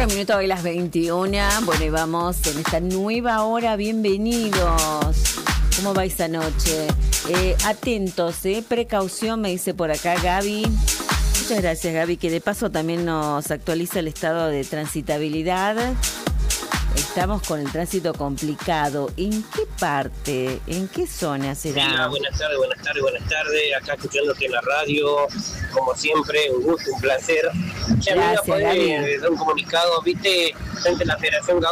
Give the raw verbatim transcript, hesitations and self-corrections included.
Cuatro minutos de las veintiuna. Bueno, y vamos en esta nueva hora. Bienvenidos. ¿Cómo va esa noche? Eh, atentos, eh, precaución, me dice por acá Gaby. Muchas gracias, Gaby, que de paso también nos actualiza el estado de transitabilidad. Estamos con el tránsito complicado. ¿En qué parte? ¿En qué zona será? Hola, buenas tardes, buenas tardes, buenas tardes. Acá escuchándote en la radio, como siempre, un gusto, un placer. Ya Gracias, me voy a un comunicado, viste, frente a la Federación